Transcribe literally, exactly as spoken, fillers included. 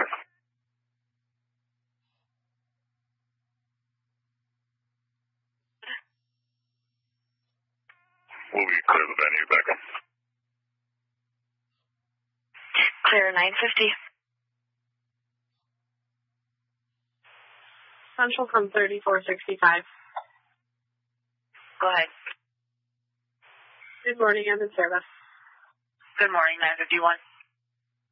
Will we clear the venue, Beckham? Clear nine fifty. Central from thirty-four sixty-five. Go ahead. Good morning, I'm in service. Good morning, nine fifty-one.